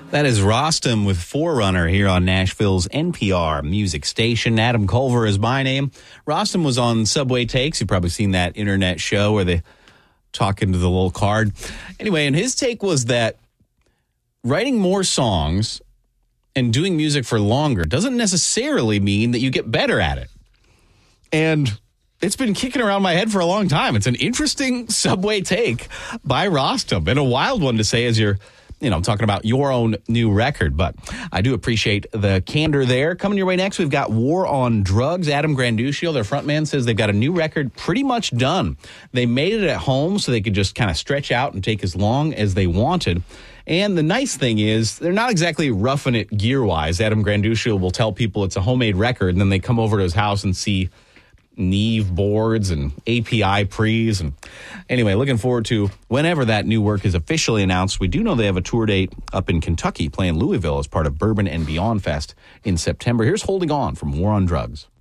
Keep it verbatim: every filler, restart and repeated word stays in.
That is Rostam with Forerunner here on Nashville's N P R music station. Adam Culver is my name. Rostam was on Subway Takes. You've probably seen that internet show where they talk into the little card. Anyway, and his take was that writing more songs and doing music for longer doesn't necessarily mean that you get better at it. And it's been kicking around my head for a long time. It's an interesting Subway take by Rostam and a wild one to say as you're You know, I'm talking about your own new record, but I do appreciate the candor there. Coming your way next, we've got War on Drugs. Adam Granduccio, their frontman, says they've got a new record pretty much done. They made it at home so they could just kind of stretch out and take as long as they wanted. And the nice thing is they're not exactly roughing it gear-wise. Adam Granduccio will tell people it's a homemade record, and then they come over to his house and see Neve boards and A P I pre's. And anyway, looking forward to whenever that new work is officially announced. We do know they have a tour date up in Kentucky playing Louisville as part of Bourbon and Beyond Fest in September. Here's Holding On from War on Drugs.